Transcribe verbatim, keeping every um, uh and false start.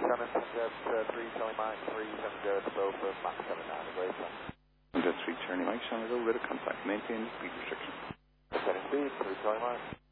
Shannon, Jet uh, three Charlie Mike, three seven zero to Belfast, Max seven nine, great sir. Jet three Charlie Mike, Shannon, with a contact, maintain speed restriction. Setting speed, three Charlie Mike.